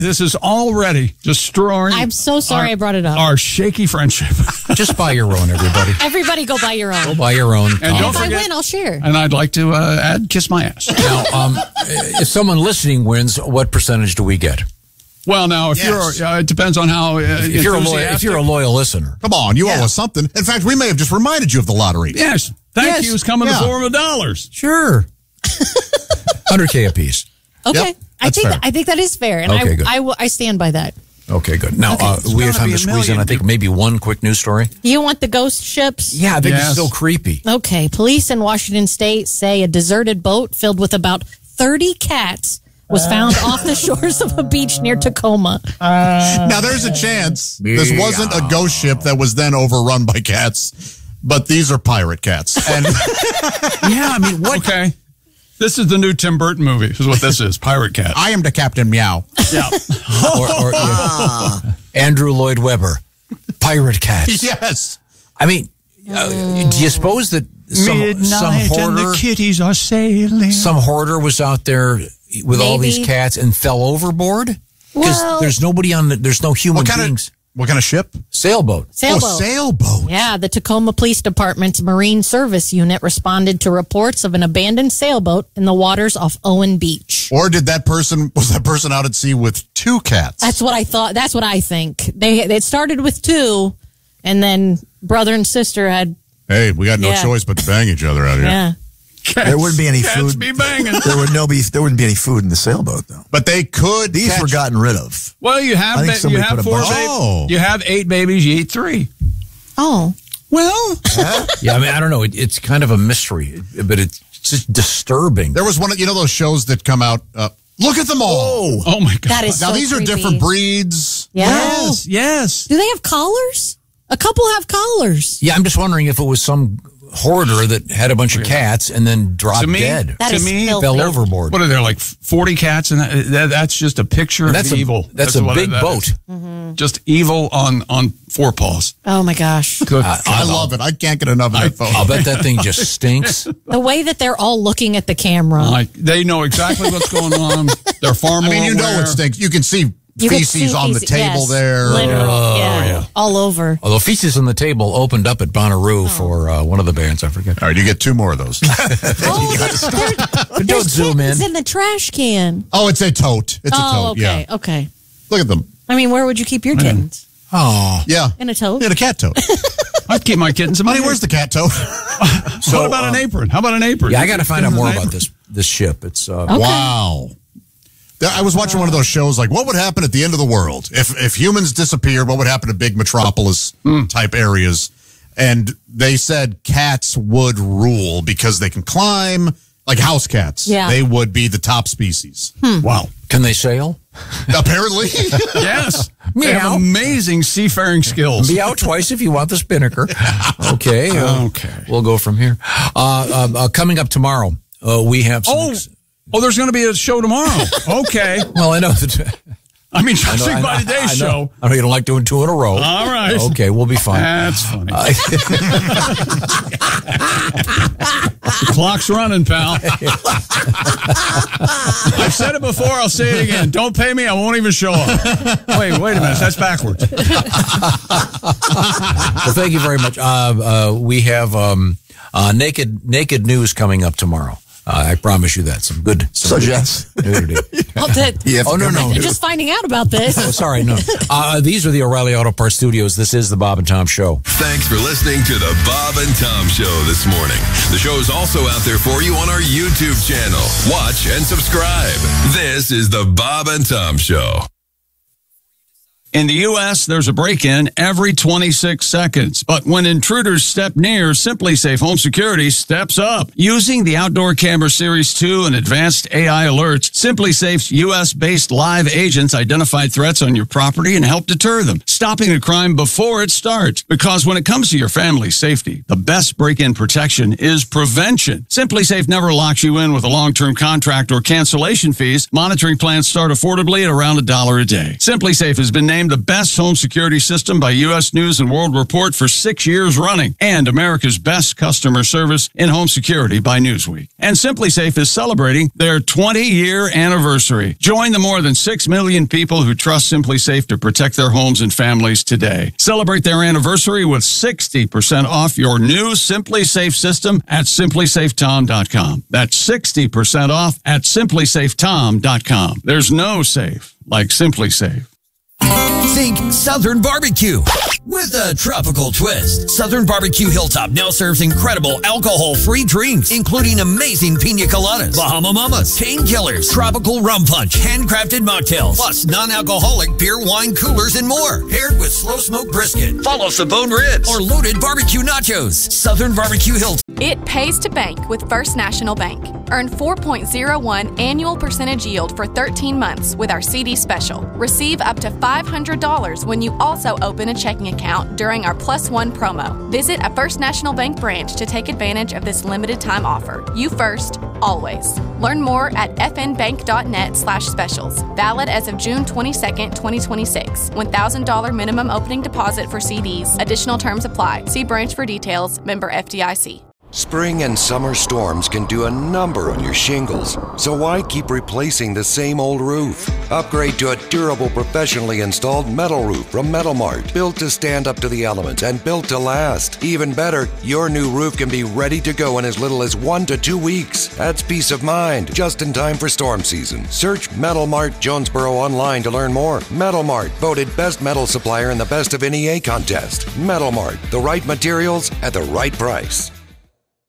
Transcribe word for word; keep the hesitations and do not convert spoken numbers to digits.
This is already destroying. I'm so sorry our, I brought it up. Our shaky friendship. Just buy your own, everybody. Everybody go buy your own. Go buy your own. And um, don't if forget, I win, I'll share. And I'd like to uh, add Kiss My Ass. Now, um, if someone listening wins, what percentage do we get? Well, now, if Yes. you're, uh, it depends on how. Uh, If you're a loyal, if you're a loyal listener, Come on, you Yeah. owe us something. In fact, we may have just reminded you of the lottery. Yes, thank Yes. you is coming in Yeah. the form of dollars. sure, one hundred K a piece. Okay. Yep, I that's think fair. I think that is fair, and Okay, I, good. I will- I stand by that. Okay, good. Now uh, we have gotta time be to a squeeze in. million I think maybe one quick news story. You want the ghost ships? Yeah, I think Yes. it's so creepy. Okay. Police in Washington State say a deserted boat filled with about thirty cats was found off the shores of a beach near Tacoma. Now, there's a chance this wasn't a ghost ship that was then overrun by cats, but these are pirate cats. And Yeah, I mean, what? Okay. This is the new Tim Burton movie, is what this is. Pirate Cat. I am the Captain Meow. Yeah. or, or, yeah. Andrew Lloyd Webber, pirate cats. Yes. I mean, uh, do you suppose that some some hoarder, kitties are sailing. some hoarder was out there with all Maybe. these cats and fell overboard? Because Well- there's nobody on the, there's no human What kind beings. of what kind of ship? Sailboat. Sailboat. Oh, sailboat. Yeah, the Tacoma Police Department's Marine Service Unit responded to reports of an abandoned sailboat in the waters off Owen Beach. Or did that person was that person out at sea with two cats? That's what I thought. That's what I think. They it started with two, and then brother and sister had Hey, we got no Yeah. choice but to bang each other out here. yeah. Cats, There wouldn't be any cats food. be banging. There would no be. There wouldn't be any food in the sailboat though. But they could. These catch- were gotten rid of. Well, you have I think ba- you somebody have put a four bunch- babies. Oh. You have eight babies. You eat three. Oh, Well, Yeah, I mean, I don't know. It, it's kind of a mystery, but it's just disturbing. There was one of you know those shows that come out. Uh, look at them all. oh my God. that is Now so these are creepy. different breeds. Yeah. Yes, yes. Do they have collars? A couple have collars. Yeah, I'm just wondering if it was some hoarder that had a bunch of cats and then dropped To me, dead. That to is me, filthy. Fell overboard. What are there, like forty cats? And that, that, that's just a picture And of that's a- evil. that's a what big that boat. is. Just evil on, on four paws. Oh my gosh. Good. I love it. I can't get enough of that photo. I'll bet that thing just stinks. The way that they're all looking at the camera. Like, they know exactly what's going on. They're far I more mean, you know aware. it stinks. You can see You can feces see on the feces- table yes, there. Literally, Oh, yeah, yeah. all over. Although Feces on the Table opened up at Bonnaroo for uh, one of the bands, I forget. All right, you get two more of those. Oh, there's, there, Don't there's zoom in. kittens in the trash can. Oh, it's a tote. It's a Oh, tote. okay, Yeah. okay. Look at them. I mean, where would you keep your kittens? Oh, Yeah. In a tote? In a cat tote. I'd keep my kittens in my Honey, where's the cat tote? So, what about an apron? How about an apron? yeah. I got to find out An more apron. about this this ship. It's uh, Okay. Wow. There- I was watching one of those shows like, what would happen at the end of the world? If if humans disappeared, what would happen to big metropolis type areas? And they said cats would rule because they can climb, like house cats. Yeah. They would be the top species. Wow. Can they sail? Apparently. Yes. They have Meow. amazing seafaring skills. Be out twice if you want the spinnaker. Okay. uh, Okay. We'll go from here. Uh, uh, uh, coming up tomorrow, uh, we have some. Oh, ex- oh, there's going to be a show tomorrow. Okay. well, I know that. I mean, I know- judging I by know- today's I know- show. I know you don't like doing two in a row. All right. Okay, we'll be fine. That's funny. Uh, The clock's running, pal. I've said it before. I'll say it again. Don't pay me. I won't even show up. Wait, wait a minute. That's backwards. well, thank you very much. Uh, uh, we have um, uh, naked naked news coming up tomorrow. Uh, I promise you that. Some good. Some So, good Jess. nudity. Oh, that- You have to Oh, no, come no. in. I'm just finding out about this. Oh, sorry, no. Uh, these are the O'Reilly Auto Parts Studios. This is the Bob and Tom Show. Thanks for listening to the Bob and Tom Show this morning. The show is also out there for you on our YouTube channel. Watch and subscribe. This is the Bob and Tom Show. In the U S, there's a break-in every twenty-six seconds. But when intruders step near, Simply Safe Home Security steps up. Using the Outdoor Camera Series two and advanced A I alerts, Simply Safe's U S-based live agents identify threats on your property and help deter them, stopping a crime before it starts. Because when it comes to your family's safety, the best break-in protection is prevention. Simply Safe never locks you in with a long-term contract or cancellation fees. Monitoring plans start affordably at around a dollar a day. Simply Safe has been named named the best home security system by U S News and World Report for six years running, and America's best customer service in home security by Newsweek. And SimpliSafe is celebrating their twenty-year anniversary. Join the more than six million people who trust SimpliSafe to protect their homes and families today. Celebrate their anniversary with sixty percent off your new SimpliSafe system at simply safe tom dot com. That's sixty percent off at simply safe tom dot com. There's no safe like SimpliSafe. Think Southern Barbecue with a tropical twist. Southern Barbecue Hilltop now serves incredible alcohol-free drinks, including amazing pina coladas, Bahama Mamas, painkillers, tropical rum punch, handcrafted mocktails, plus non-alcoholic beer, wine coolers, and more. Paired with slow-smoked brisket, follow Sabone ribs, or loaded barbecue nachos. Southern Barbecue Hilltop. It pays to bank with First National Bank. Earn four point zero one annual percentage yield for thirteen months with our C D special. Receive up to five hundred dollars when you also open a checking account during our Plus One promo. Visit a First National Bank branch to take advantage of this limited time offer. You first, always. Learn more at fnbank.net slash specials. Valid as of June twenty-second, twenty twenty-six. one thousand dollars minimum opening deposit for C Ds. Additional terms apply. See branch for details. Member F D I C. Spring and summer storms can do a number on your shingles, so why keep replacing the same old roof? Upgrade to a durable, professionally installed metal roof from Metal Mart, built to stand up to the elements and built to last. Even better, your new roof can be ready to go in as little as one to two weeks. That's peace of mind, just in time for storm season. Search Metal Mart Jonesboro online to learn more. Metal Mart, voted best metal supplier in the Best of N E A contest. Metal Mart, the right materials at the right price.